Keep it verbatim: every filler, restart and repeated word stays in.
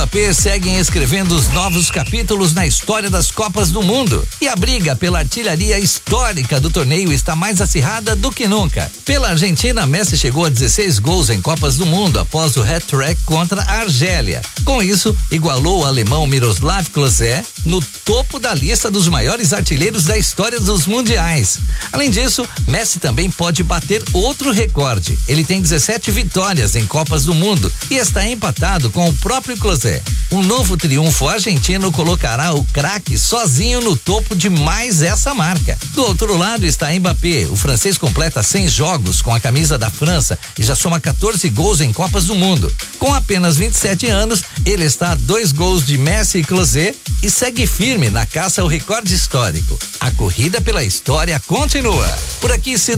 Mbappé seguem escrevendo os novos capítulos na história das Copas do Mundo. E a briga pela artilharia histórica do torneio está mais acirrada do que nunca. Pela Argentina, Messi chegou a dezesseis gols em Copas do Mundo após o hat-trick contra a Argélia. Com isso, igualou o alemão Miroslav Klose no topo da lista dos maiores artilheiros da história dos mundiais. Além disso, Messi também pode bater outro recorde. Ele tem dezessete vitórias em Copas do Mundo e está empatado com o próprio Klose. Um novo triunfo argentino colocará o craque sozinho no topo de mais essa marca. Do outro lado está Mbappé. O francês completa cem jogos com a camisa da França e já soma quatorze gols em Copas do Mundo. Com apenas vinte e sete anos, ele está a dois gols de Messi e Klose e segue firme na caça ao recorde histórico. A corrida pela história continua. Por aqui, Cida